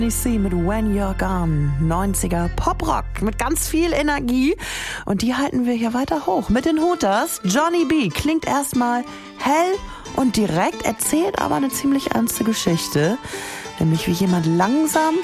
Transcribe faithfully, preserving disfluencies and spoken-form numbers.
See mit When You're Gone, neunziger Poprock mit ganz viel Energie und die halten wir hier weiter hoch. Mit den Hooters, Johnny B. klingt erstmal hell und direkt, erzählt aber eine ziemlich ernste Geschichte, nämlich wie jemand langsam